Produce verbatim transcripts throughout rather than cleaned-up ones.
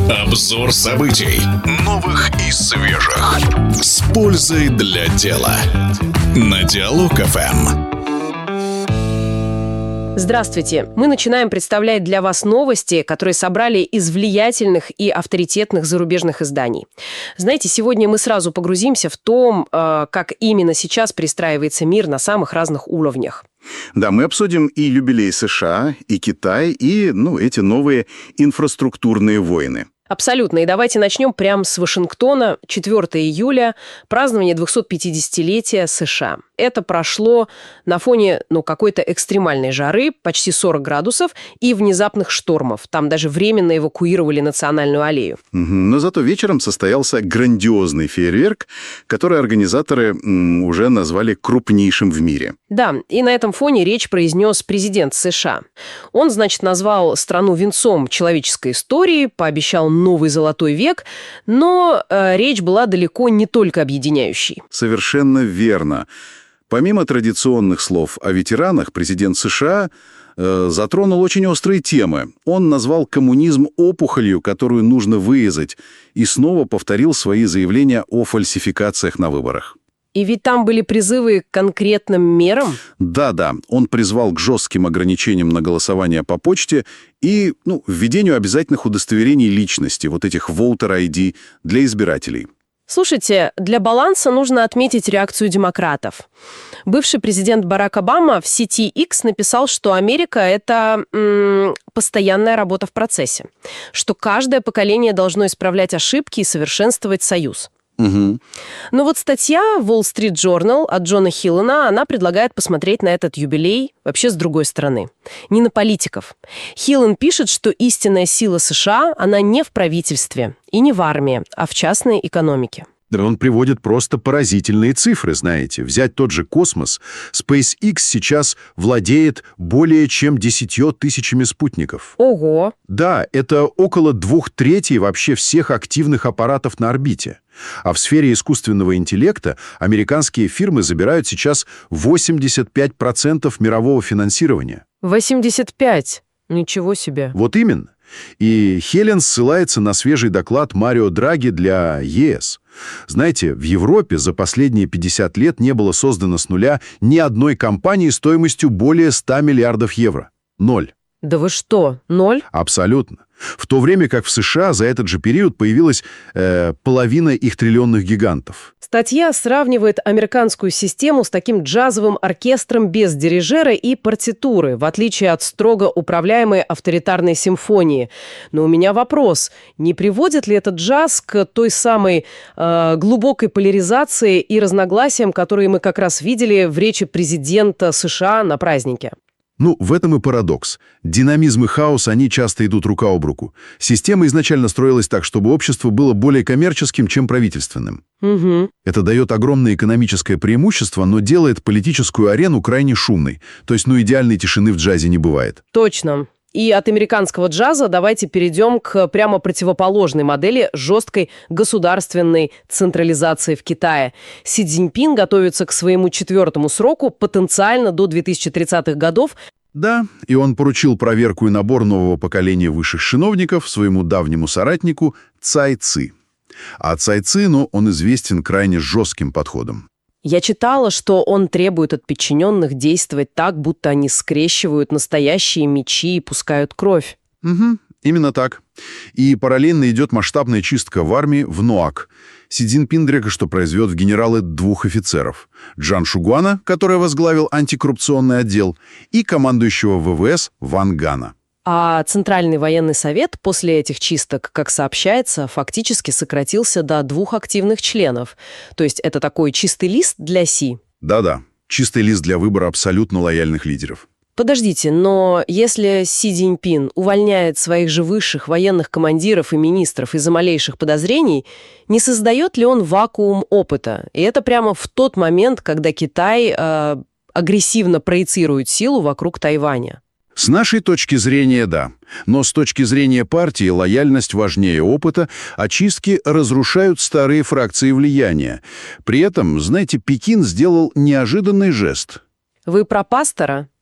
Обзор событий, новых и свежих, с пользой для дела. На Диалог эф эм. Здравствуйте. Мы начинаем представлять для вас новости, которые собрали из влиятельных и авторитетных зарубежных изданий. Знаете, сегодня мы сразу погрузимся в том, как именно сейчас перестраивается мир на самых разных уровнях. Да, мы обсудим и юбилей США, и Китай, и, ну, эти новые инфраструктурные войны. Абсолютно. И давайте начнем прямо с Вашингтона. четвёртого июля, празднование двухсотпятидесятилетия США. Это прошло на фоне, ну, какой-то экстремальной жары, почти сорок градусов, и внезапных штормов. Там даже временно эвакуировали Национальную аллею. Угу. Но зато вечером состоялся грандиозный фейерверк, который организаторы м, уже назвали крупнейшим в мире. Да, и на этом фоне речь произнес президент США. Он, значит, назвал страну венцом человеческой истории, пообещал новый золотой век, но э, речь была далеко не только объединяющей. Совершенно верно. Помимо традиционных слов о ветеранах, президент США э, затронул очень острые темы. Он назвал коммунизм опухолью, которую нужно вырезать, и снова повторил свои заявления о фальсификациях на выборах. И ведь там были призывы к конкретным мерам? Да-да, он призвал к жестким ограничениям на голосование по почте и, ну, введению обязательных удостоверений личности, вот этих voter ай ди, для избирателей. Слушайте, для баланса нужно отметить реакцию демократов. Бывший президент Барак Обама в сети X написал, что Америка – это м- постоянная работа в процессе, что каждое поколение должно исправлять ошибки и совершенствовать союз. Угу. Но вот статья Wall Street Journal от Джона Хиллана, она предлагает посмотреть на этот юбилей вообще с другой стороны. Не на политиков. Хиллан пишет, что истинная сила США, она не в правительстве и не в армии, а в частной экономике. Да, он приводит просто поразительные цифры, знаете. Взять тот же космос. SpaceX сейчас владеет более чем десятью тысячами спутников. Ого! Да, это около двух третей вообще всех активных аппаратов на орбите. А в сфере искусственного интеллекта американские фирмы забирают сейчас восемьдесят пять процентов мирового финансирования. восемьдесят пять? Ничего себе. Вот именно. И Хелен ссылается на свежий доклад Марио Драги для е эс. Знаете, в Европе за последние пятьдесят лет не было создано с нуля ни одной компании стоимостью более ста миллиардов евро. Ноль. Да вы что, ноль? Абсолютно. В то время как в США за этот же период появилась э, половина их триллионных гигантов. Статья сравнивает американскую систему с таким джазовым оркестром без дирижера и партитуры, в отличие от строго управляемой авторитарной симфонии. Но у меня вопрос, не приводит ли этот джаз к той самой э, глубокой поляризации и разногласиям, которые мы как раз видели в речи президента США на празднике? Ну, в этом и парадокс. Динамизм и хаос, они часто идут рука об руку. Система изначально строилась так, чтобы общество было более коммерческим, чем правительственным. Угу. Это дает огромное экономическое преимущество, но делает политическую арену крайне шумной. То есть, ну, идеальной тишины в джазе не бывает. Точно. И от американского джаза давайте перейдем к прямо противоположной модели жесткой государственной централизации в Китае. Си Цзиньпин готовится к своему четвертому сроку, потенциально до две тысячи тридцатых годов. Да, и он поручил проверку и набор нового поколения высших чиновников своему давнему соратнику Цай Ци. А Цай Ци, ну, он известен крайне жестким подходом. Я читала, что он требует от подчиненных действовать так, будто они скрещивают настоящие мечи и пускают кровь. Угу, именно так. И параллельно идет масштабная чистка в армии в НОАК. Си Цзиньпин только что произвел в генералы двух офицеров. Джан Шугуана, который возглавил антикоррупционный отдел, и командующего вэ вэ эс Ван Гана. А Центральный военный совет после этих чисток, как сообщается, фактически сократился до двух активных членов. То есть это такой чистый лист для Си? Да-да, чистый лист для выбора абсолютно лояльных лидеров. Подождите, но если Си Цзиньпин увольняет своих же высших военных командиров и министров из-за малейших подозрений, не создает ли он вакуум опыта? И это прямо в тот момент, когда Китай э, агрессивно проецирует силу вокруг Тайваня. С нашей точки зрения, да. Но с точки зрения партии лояльность важнее опыта, а чистки разрушают старые фракции влияния. При этом, знаете, Пекин сделал неожиданный жест. Вы про пастора?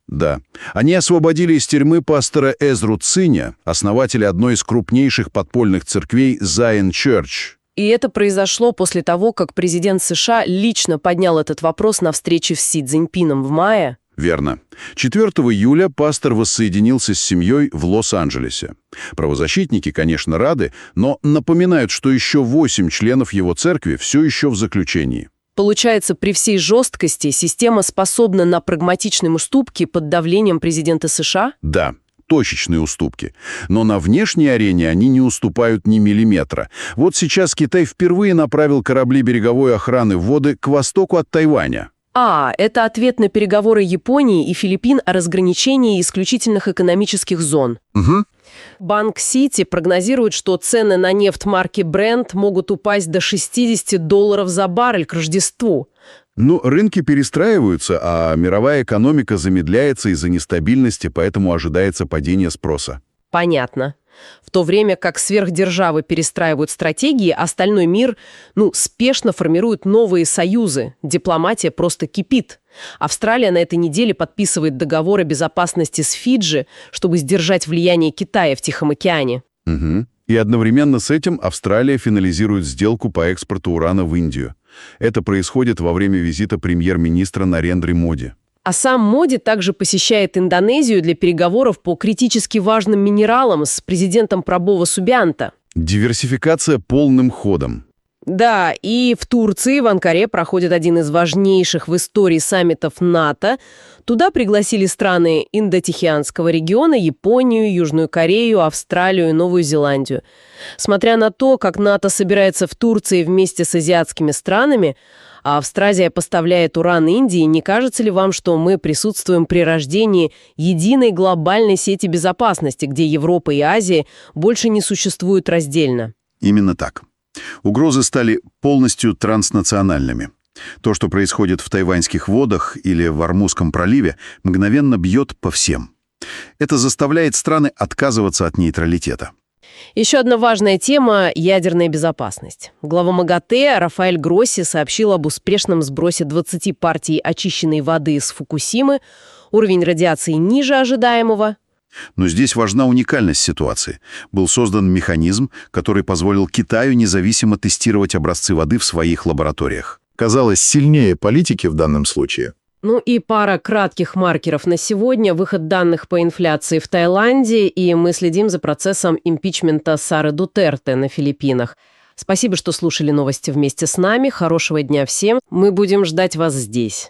Да. Они освободили из тюрьмы пастора Эзру Циня, основателя одной из крупнейших подпольных церквей Zion Church. И это произошло после того, как президент США лично поднял этот вопрос на встрече с Си Цзиньпином в мае. Верно. четвёртого июля пастор воссоединился с семьей в Лос-Анджелесе. Правозащитники, конечно, рады, но напоминают, что еще восемь членов его церкви все еще в заключении. Получается, при всей жесткости система способна на прагматичные уступки под давлением президента США? Да, точечные уступки. Но на внешней арене они не уступают ни миллиметра. Вот сейчас Китай впервые направил корабли береговой охраны в воды к востоку от Тайваня. А, это ответ на переговоры Японии и Филиппин о разграничении исключительных экономических зон. Угу. Банк Сити прогнозирует, что цены на нефть марки Brent могут упасть до шестьдесят долларов за баррель к Рождеству. Ну, рынки перестраиваются, а мировая экономика замедляется из-за нестабильности, поэтому ожидается падение спроса. Понятно. В то время как сверхдержавы перестраивают стратегии, остальной мир, ну, спешно формирует новые союзы. Дипломатия просто кипит. Австралия на этой неделе подписывает договор о безопасности с Фиджи, чтобы сдержать влияние Китая в Тихом океане. Угу. И одновременно с этим Австралия финализирует сделку по экспорту урана в Индию. Это происходит во время визита премьер-министра Нарендры Моди. А сам Моди также посещает Индонезию для переговоров по критически важным минералам с президентом Прабова Субианто. Диверсификация полным ходом. Да, и в Турции, в Анкаре, проходит один из важнейших в истории саммитов НАТО. Туда пригласили страны Индо-Тихоокеанского региона, Японию, Южную Корею, Австралию и Новую Зеландию. Смотря на то, как НАТО собирается в Турции вместе с азиатскими странами, а Австразия поставляет уран Индии, не кажется ли вам, что мы присутствуем при рождении единой глобальной сети безопасности, где Европа и Азия больше не существуют раздельно? Именно так. Угрозы стали полностью транснациональными. То, что происходит в тайваньских водах или в Ормузском проливе, мгновенно бьет по всем. Это заставляет страны отказываться от нейтралитета. Еще одна важная тема – ядерная безопасность. Глава МАГАТЭ Рафаэль Гросси сообщил об успешном сбросе двадцати партий очищенной воды из Фукусимы. Уровень радиации ниже ожидаемого. Но здесь важна уникальность ситуации. Был создан механизм, который позволил Китаю независимо тестировать образцы воды в своих лабораториях. Казалось, сильнее политики в данном случае. Ну и пара кратких маркеров на сегодня. Выход данных по инфляции в Таиланде, и мы следим за процессом импичмента Сары Дутерте на Филиппинах. Спасибо, что слушали новости вместе с нами. Хорошего дня всем. Мы будем ждать вас здесь.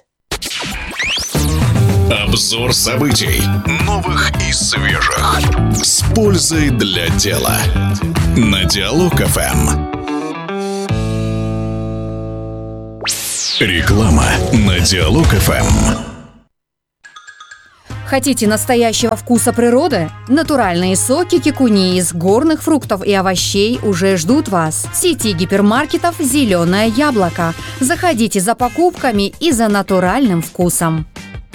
Обзор событий. Новых и свежих. С пользой для дела. На Диалог эф эм. Реклама на Диалог эф эм. Хотите настоящего вкуса природы? Натуральные соки кикуни из горных фруктов и овощей уже ждут вас. В сети гипермаркетов «Зеленое яблоко». Заходите за покупками и за натуральным вкусом.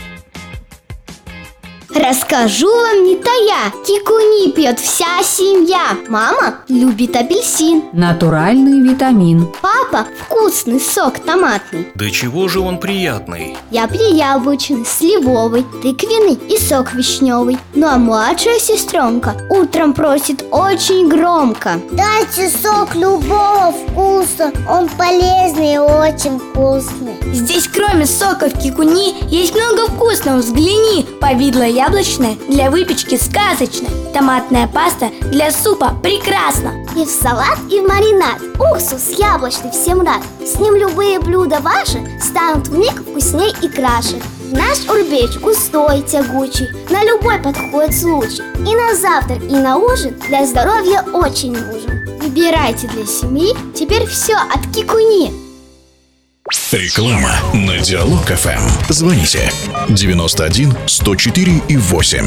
Расскажу вам не тая, кикуни пьет вся семья. Мама любит апельсин. Натуральный витамин. Папа вкусный сок томатный. Да чего же он приятный? Я пью яблочный, сливовый, тыквенный и сок вишневый. Ну а младшая сестренка утром просит очень громко: дайте сок любого вкуса, он полезный и очень вкусный. Здесь кроме соков кикуни есть много вкусного, взгляни. Повидло яблочное для выпечки сказочно. Томатная паста для супа прекрасно. И в салат, и в маринад. Уксус яблочный всем рад. С ним любые блюда ваши станут вмиг вкусней и краше. Наш урбеч густой, тягучий, на любой подходит случай. И на завтрак, и на ужин для здоровья очень нужен. Выбирайте для семьи теперь все от кикуни. Реклама на Диалог эф эм. Звоните девяносто один сто четыре и восемь.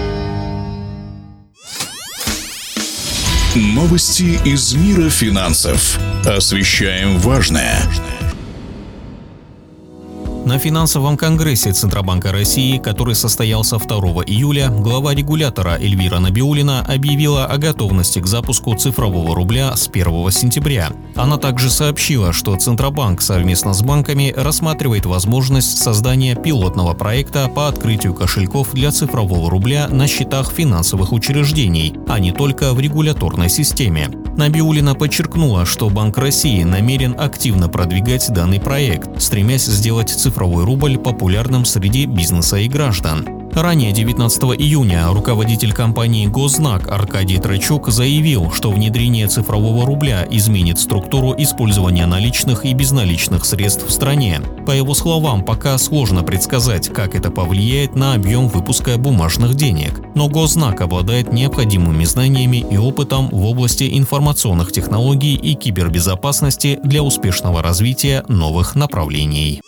Новости из мира финансов. Освещаем важное. На финансовом конгрессе Центробанка России, который состоялся второго июля, глава регулятора Эльвира Набиуллина объявила о готовности к запуску цифрового рубля с первого сентября. Она также сообщила, что Центробанк совместно с банками рассматривает возможность создания пилотного проекта по открытию кошельков для цифрового рубля на счетах финансовых учреждений, а не только в регуляторной системе. Набиуллина подчеркнула, что Банк России намерен активно продвигать данный проект, стремясь сделать цифровой рубль популярным среди бизнеса и граждан. Ранее, девятнадцатого июня, руководитель компании «Гознак» Аркадий Трачук заявил, что внедрение цифрового рубля изменит структуру использования наличных и безналичных средств в стране. По его словам, пока сложно предсказать, как это повлияет на объем выпуска бумажных денег. Но «Гознак» обладает необходимыми знаниями и опытом в области информационных технологий и кибербезопасности для успешного развития новых направлений.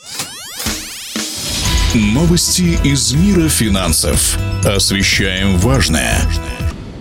Новости из мира финансов. Освещаем важное.